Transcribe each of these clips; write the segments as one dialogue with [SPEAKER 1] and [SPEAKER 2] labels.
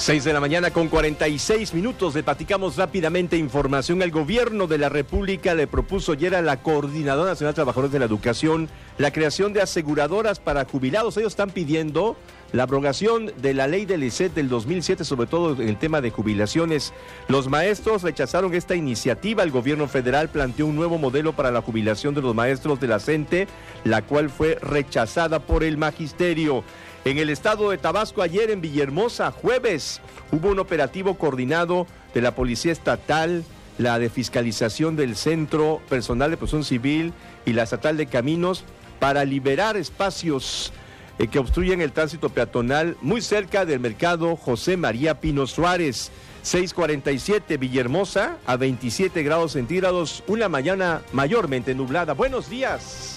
[SPEAKER 1] 6 de la mañana con 46 minutos. Le platicamos rápidamente información. El gobierno de la República le propuso ayer a la Coordinadora Nacional de Trabajadores de la Educación la creación de aseguradoras para jubilados. Ellos están pidiendo la abrogación de la ley del ISSSTE del 2007, sobre todo en el tema de jubilaciones. Los maestros rechazaron esta iniciativa. El gobierno federal planteó un nuevo modelo para la jubilación de los maestros de la CENTE, la cual fue rechazada por el magisterio. En el estado de Tabasco, ayer en Villahermosa, jueves, hubo un operativo coordinado de la Policía Estatal, la de Fiscalización del Centro Personal de Protección Civil y la Estatal de Caminos para liberar espacios que obstruyen el tránsito peatonal muy cerca del mercado José María Pino Suárez. 6:47, Villahermosa a 27 grados centígrados, una mañana mayormente nublada. Buenos días.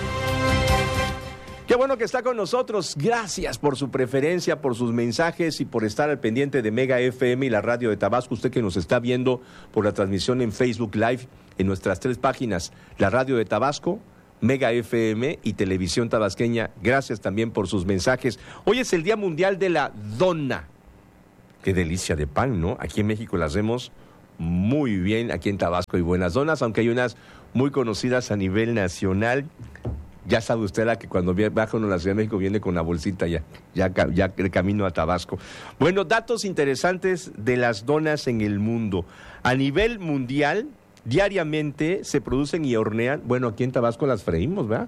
[SPEAKER 1] Qué bueno que está con nosotros. Gracias por su preferencia, por sus mensajes y por estar al pendiente de Mega FM y la radio de Tabasco. Usted que nos está viendo por la transmisión en Facebook Live en nuestras 3 páginas, la radio de Tabasco, Mega FM y Televisión Tabasqueña. Gracias también por sus mensajes. Hoy es el Día Mundial de la Dona. Qué delicia de pan, ¿no? Aquí en México las hacemos muy bien. Aquí en Tabasco hay buenas donas, aunque hay unas muy conocidas a nivel nacional. Ya sabe usted que cuando baja uno a la Ciudad de México viene con la bolsita ya el camino a Tabasco. Bueno, datos interesantes de las donas en el mundo. A nivel mundial, diariamente se producen y hornean, bueno, aquí en Tabasco las freímos, ¿verdad?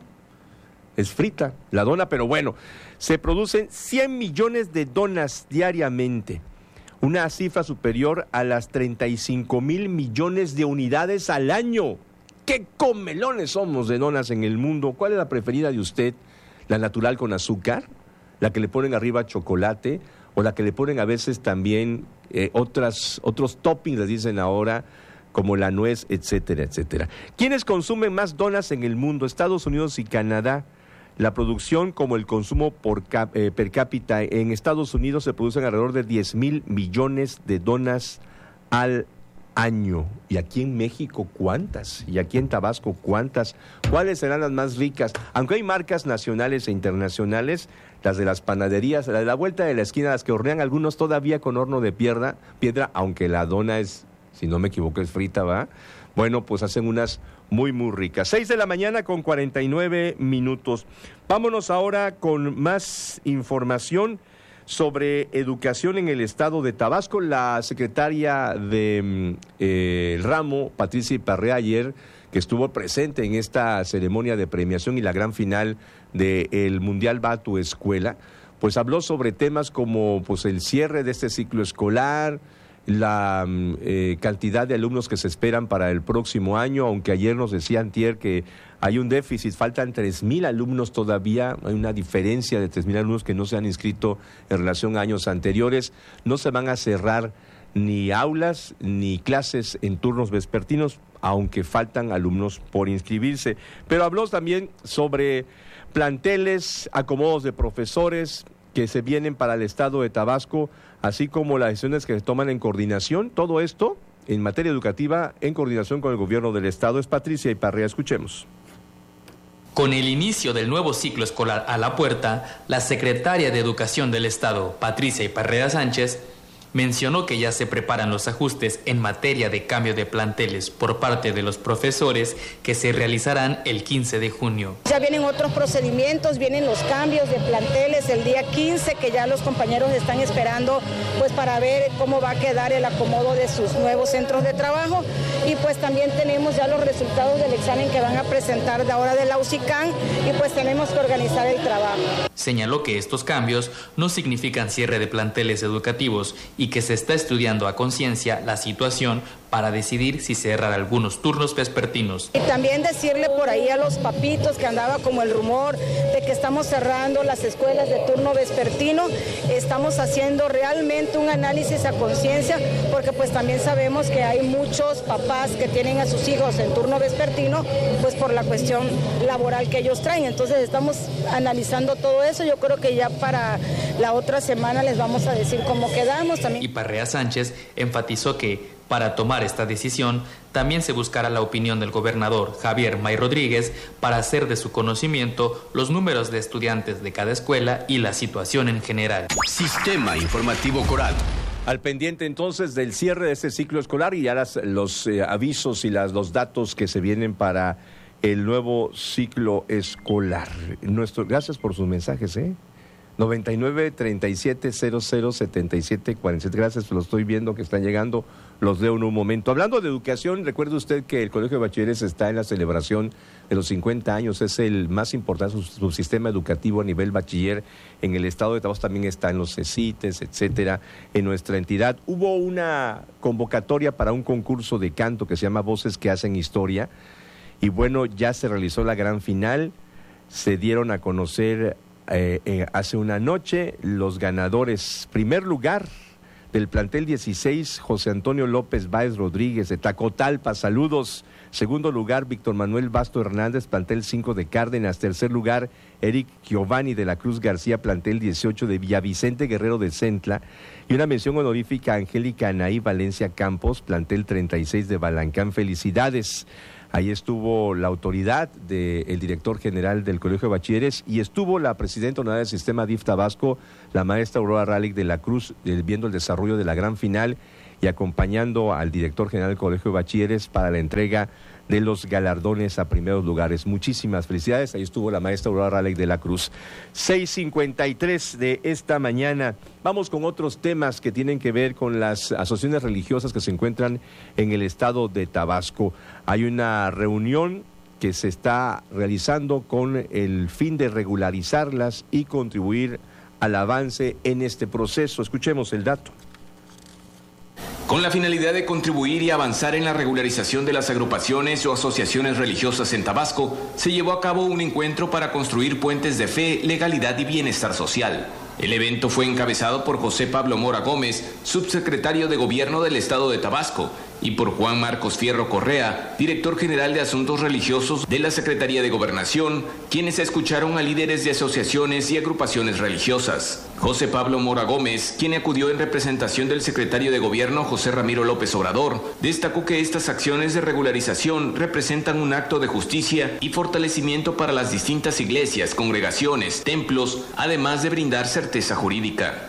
[SPEAKER 1] Es frita la dona, pero bueno, se producen 100 millones de donas diariamente. Una cifra superior a las 35,000 millones de unidades al año. ¡Qué comelones somos de donas en el mundo! ¿Cuál es la preferida de usted? ¿La natural con azúcar? ¿La que le ponen arriba chocolate? ¿O la que le ponen a veces también otros toppings, les dicen ahora, como la nuez, etcétera, etcétera? ¿Quiénes consumen más donas en el mundo? Estados Unidos y Canadá. La producción como el consumo per cápita. En Estados Unidos se producen alrededor de 10,000 millones de donas al año. ¿Y aquí en México cuántas? ¿Y aquí en Tabasco cuántas? ¿Cuáles serán las más ricas? Aunque hay marcas nacionales e internacionales, las de las panaderías, las de la vuelta de la esquina, las que hornean algunos todavía con horno de piedra, aunque la dona es, si no me equivoco, es frita, ¿va? Bueno, pues hacen unas muy, muy ricas. 6 de la mañana con 49 minutos. Vámonos ahora con más información sobre educación en el estado de Tabasco. La secretaria de ramo, Patricia Iparrea, ayer, que estuvo presente en esta ceremonia de premiación y la gran final del Mundial Va a tu Escuela, pues habló sobre temas como pues el cierre de este ciclo escolar, la cantidad de alumnos que se esperan para el próximo año, aunque ayer nos decía antier que hay un déficit, faltan 3,000 alumnos todavía, hay una diferencia de 3,000 alumnos que no se han inscrito en relación a años anteriores. No se van a cerrar ni aulas ni clases en turnos vespertinos, aunque faltan alumnos por inscribirse. Pero habló también sobre planteles, acomodos de profesores que se vienen para el estado de Tabasco, así como las decisiones que se toman en coordinación. Todo esto en materia educativa en coordinación con el gobierno del estado. Es Patricia Iparrea, escuchemos.
[SPEAKER 2] Con el inicio del nuevo ciclo escolar a la puerta, la secretaria de Educación del Estado, Patricia Iparrea Sánchez, mencionó que ya se preparan los ajustes en materia de cambio de planteles por parte de los profesores que se realizarán el 15 de junio.
[SPEAKER 3] Ya vienen otros procedimientos, vienen los cambios de planteles el día 15, que ya los compañeros están esperando pues para ver cómo va a quedar el acomodo de sus nuevos centros de trabajo, y pues también tenemos ya los resultados del examen que van a presentar de ahora de la UCICAN, y pues tenemos que organizar el trabajo.
[SPEAKER 2] Señaló que estos cambios no significan cierre de planteles educativos y que se está estudiando a conciencia la situación para decidir si cerrar algunos turnos vespertinos.
[SPEAKER 3] Y también decirle por ahí a los papitos que andaba como el rumor de que estamos cerrando las escuelas de turno vespertino, estamos haciendo realmente un análisis a conciencia, porque pues también sabemos que hay muchos papás que tienen a sus hijos en turno vespertino, pues por la cuestión laboral que ellos traen. Entonces estamos analizando todo eso. Yo creo que ya para la otra semana les vamos a decir cómo quedamos también.
[SPEAKER 2] Iparrea Sánchez enfatizó que para tomar esta decisión, también se buscará la opinión del gobernador Javier May Rodríguez para hacer de su conocimiento los números de estudiantes de cada escuela y la situación en general.
[SPEAKER 4] Sistema Informativo Coral.
[SPEAKER 1] Al pendiente entonces del cierre de este ciclo escolar y ya los avisos y los datos que se vienen para el nuevo ciclo escolar. Gracias por sus mensajes, 99-3700-7747. Gracias, lo estoy viendo que están llegando, los leo en un momento. Hablando de educación, recuerde usted que el Colegio de Bachilleres está en la celebración de los 50 años, es el más importante subsistema educativo a nivel bachiller en el estado de Tabasco, también está en los CECITES, etcétera, en nuestra entidad. Hubo una convocatoria para un concurso de canto que se llama Voces que hacen historia, y bueno, ya se realizó la gran final, se dieron a conocer hace una noche los ganadores. Primer lugar del plantel 16, José Antonio López Báez Rodríguez de Tacotalpa, saludos. Segundo lugar, Víctor Manuel Basto Hernández, plantel 5 de Cárdenas. Tercer lugar, Eric Giovanni de la Cruz García, plantel 18 de Villavicente Guerrero de Centla. Y una mención honorífica a Angélica Anaí Valencia Campos, plantel 36 de Balancán. Felicidades. Ahí estuvo la autoridad del director general del Colegio de Bachilleres y estuvo la presidenta honoraria del sistema DIF Tabasco, la maestra Aurora Ralic de la Cruz, viendo el desarrollo de la gran final y acompañando al director general del Colegio de Bachilleres para la entrega de los galardones a primeros lugares. Muchísimas felicidades. Ahí estuvo la maestra Aurora Ralic de la Cruz. 6:53 de esta mañana. Vamos con otros temas que tienen que ver con las asociaciones religiosas que se encuentran en el estado de Tabasco. Hay una reunión que se está realizando con el fin de regularizarlas y contribuir al avance en este proceso. Escuchemos el dato.
[SPEAKER 4] Con la finalidad de contribuir y avanzar en la regularización de las agrupaciones o asociaciones religiosas en Tabasco, se llevó a cabo un encuentro para construir puentes de fe, legalidad y bienestar social. El evento fue encabezado por José Pablo Mora Gómez, subsecretario de Gobierno del Estado de Tabasco, y por Juan Marcos Fierro Correa, director general de Asuntos Religiosos de la Secretaría de Gobernación, quienes escucharon a líderes de asociaciones y agrupaciones religiosas. José Pablo Mora Gómez, quien acudió en representación del secretario de Gobierno José Ramiro López Obrador, destacó que estas acciones de regularización representan un acto de justicia y fortalecimiento para las distintas iglesias, congregaciones, templos, además de brindar certeza jurídica.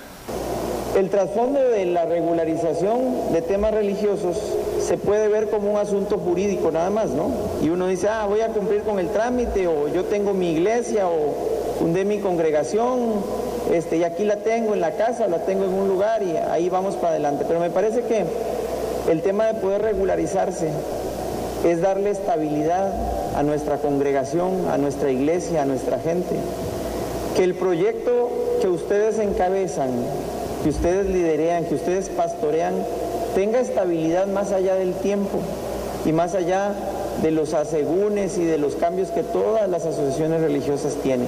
[SPEAKER 5] El trasfondo de la regularización de temas religiosos se puede ver como un asunto jurídico nada más, ¿no? Y uno dice, voy a cumplir con el trámite, o yo tengo mi iglesia, o fundé mi congregación, y aquí la tengo en la casa, la tengo en un lugar y ahí vamos para adelante. Pero me parece que el tema de poder regularizarse es darle estabilidad a nuestra congregación, a nuestra iglesia, a nuestra gente. Que el proyecto que ustedes encabezan, que ustedes liderean, que ustedes pastorean, tenga estabilidad más allá del tiempo y más allá de los asegúnes y de los cambios que todas las asociaciones religiosas tienen.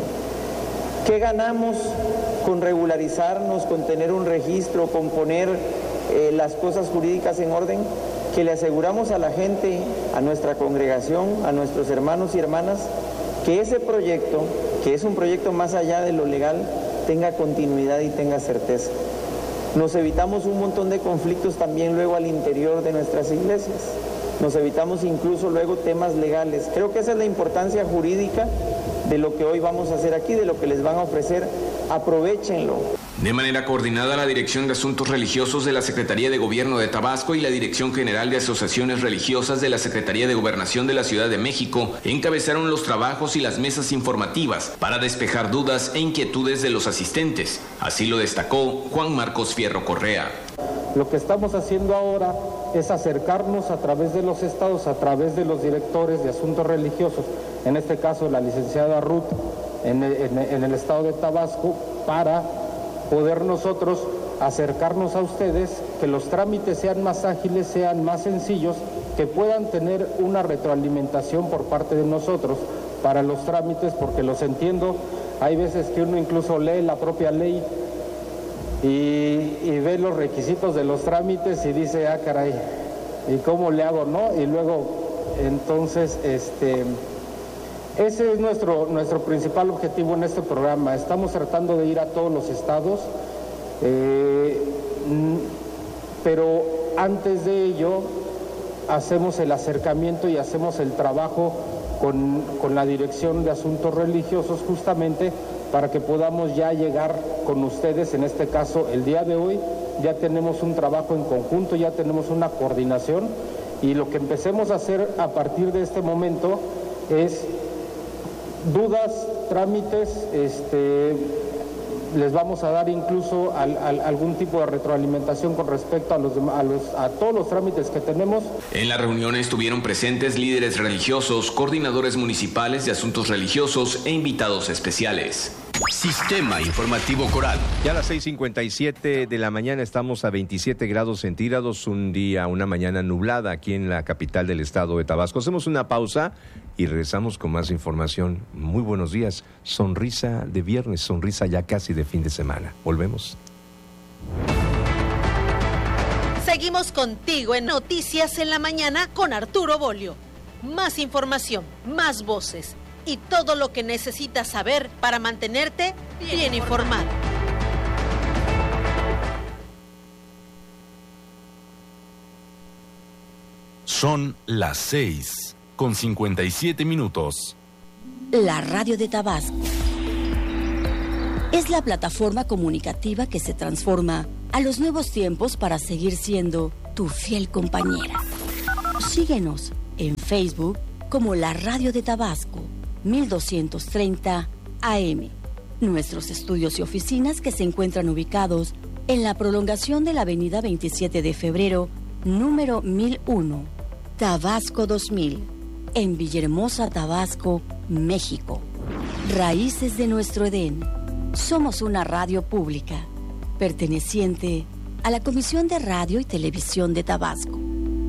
[SPEAKER 5] ¿Qué ganamos con regularizarnos, con tener un registro, con poner las cosas jurídicas en orden? Que le aseguramos a la gente, a nuestra congregación, a nuestros hermanos y hermanas, que ese proyecto, que es un proyecto más allá de lo legal, tenga continuidad y tenga certeza. Nos evitamos un montón de conflictos también luego al interior de nuestras iglesias. Nos evitamos incluso luego temas legales. Creo que esa es la importancia jurídica de lo que hoy vamos a hacer aquí, de lo que les van a ofrecer. Aprovéchenlo.
[SPEAKER 4] De manera coordinada, la Dirección de Asuntos Religiosos de la Secretaría de Gobierno de Tabasco y la Dirección General de Asociaciones Religiosas de la Secretaría de Gobernación de la Ciudad de México encabezaron los trabajos y las mesas informativas para despejar dudas e inquietudes de los asistentes. Así lo destacó Juan Marcos Fierro Correa.
[SPEAKER 6] Lo que estamos haciendo ahora es acercarnos a través de los estados, a través de los directores de asuntos religiosos, en este caso la licenciada Ruth, en el estado de Tabasco, para poder nosotros acercarnos a ustedes, que los trámites sean más ágiles, sean más sencillos, que puedan tener una retroalimentación por parte de nosotros para los trámites, porque los entiendo, hay veces que uno incluso lee la propia ley y ve los requisitos de los trámites y dice, caray, ¿y cómo le hago, no? Y luego, entonces, ese es nuestro principal objetivo en este programa. Estamos tratando de ir a todos los estados, pero antes de ello hacemos el acercamiento y hacemos el trabajo con la Dirección de Asuntos Religiosos, justamente para que podamos ya llegar con ustedes. En este caso, el día de hoy ya tenemos un trabajo en conjunto, ya tenemos una coordinación, y lo que empecemos a hacer a partir de este momento es dudas, trámites, les vamos a dar incluso algún tipo de retroalimentación con respecto a todos los trámites que tenemos.
[SPEAKER 4] En la reunión estuvieron presentes líderes religiosos, coordinadores municipales de asuntos religiosos e invitados especiales.
[SPEAKER 7] Sistema Informativo Coral.
[SPEAKER 1] Ya a las 6:57 de la mañana estamos a 27 grados centígrados, una mañana nublada aquí en la capital del estado de Tabasco. Hacemos una pausa y regresamos con más información. Muy buenos días. Sonrisa de viernes, sonrisa ya casi de fin de semana. Volvemos.
[SPEAKER 8] Seguimos contigo en Noticias en la Mañana con Arturo Bolio. Más información, más voces y todo lo que necesitas saber para mantenerte bien informado.
[SPEAKER 7] Son las 6:57.
[SPEAKER 9] La Radio de Tabasco es la plataforma comunicativa que se transforma a los nuevos tiempos para seguir siendo tu fiel compañera. Síguenos en Facebook como La Radio de Tabasco, 1230 AM. Nuestros estudios y oficinas que se encuentran ubicados en la prolongación de la avenida 27 de febrero, número 1001, Tabasco 2000, en Villahermosa, Tabasco, México. Raíces de nuestro Edén. Somos una radio pública, perteneciente a la Comisión de Radio y Televisión de Tabasco.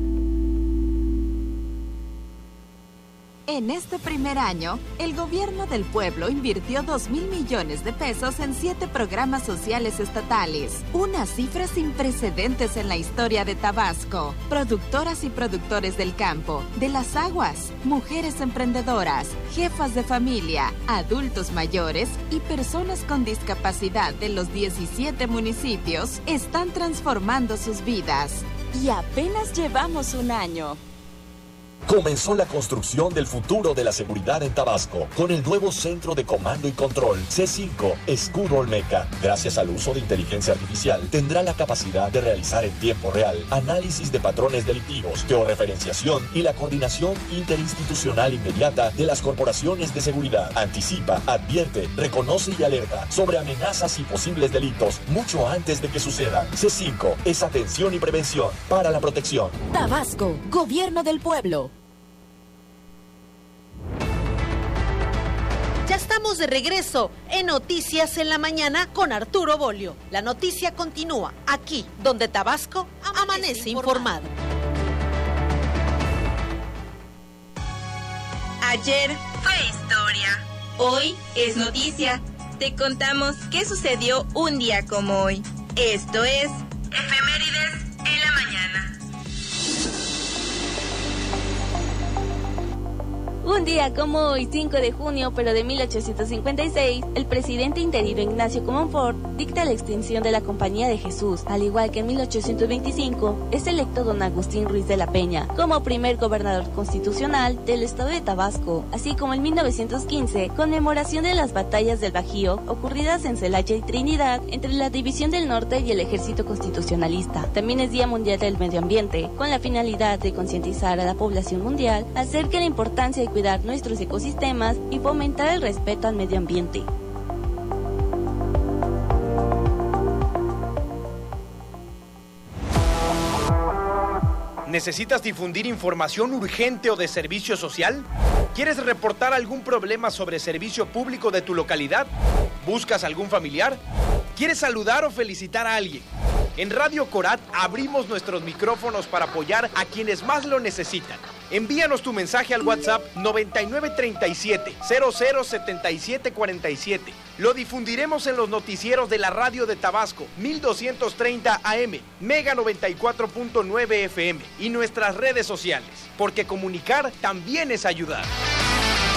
[SPEAKER 10] En este primer año, el gobierno del pueblo invirtió 2,000 millones de pesos en 7 programas sociales estatales, una cifra sin precedentes en la historia de Tabasco. Productoras y productores del campo, de las aguas, mujeres emprendedoras, jefas de familia, adultos mayores y personas con discapacidad de los 17 municipios están transformando sus vidas.
[SPEAKER 11] Y apenas llevamos un año.
[SPEAKER 12] Comenzó la construcción del futuro de la seguridad en Tabasco con el nuevo Centro de Comando y Control C5 Escudo Olmeca. Gracias al uso de inteligencia artificial, tendrá la capacidad de realizar en tiempo real análisis de patrones delictivos, georreferenciación y la coordinación interinstitucional inmediata de las corporaciones de seguridad. Anticipa, advierte, reconoce y alerta sobre amenazas y posibles delitos mucho antes de que sucedan. C5 es atención y prevención para la protección.
[SPEAKER 11] Tabasco, Gobierno del Pueblo.
[SPEAKER 8] Ya estamos de regreso en Noticias en la Mañana con Arturo Bolio. La noticia continúa aquí, donde Tabasco amanece informado.
[SPEAKER 13] Ayer fue historia. Hoy es noticia. Te contamos qué sucedió un día como hoy. Esto es Efemérides en la Mañana.
[SPEAKER 14] Un día como hoy, 5 de junio, pero de 1856, el presidente interino Ignacio Comonfort dicta la extinción de la Compañía de Jesús. Al igual que en 1825, es electo don Agustín Ruiz de la Peña como primer gobernador constitucional del estado de Tabasco, así como en 1915, conmemoración de las batallas del Bajío ocurridas en Celaya y Trinidad entre la División del Norte y el Ejército Constitucionalista. También es Día Mundial del Medio Ambiente, con la finalidad de concientizar a la población mundial acerca de la importancia de cuidar nuestros ecosistemas y fomentar el respeto al medio ambiente.
[SPEAKER 15] ¿Necesitas difundir información urgente o de servicio social? ¿Quieres reportar algún problema sobre servicio público de tu localidad? ¿Buscas algún familiar? ¿Quieres saludar o felicitar a alguien? En Radio Corat abrimos nuestros micrófonos para apoyar a quienes más lo necesitan. Envíanos tu mensaje al WhatsApp 9937-007747. Lo difundiremos en los noticieros de la Radio de Tabasco, 1230 AM, Mega 94.9 FM y nuestras redes sociales, porque comunicar también es ayudar.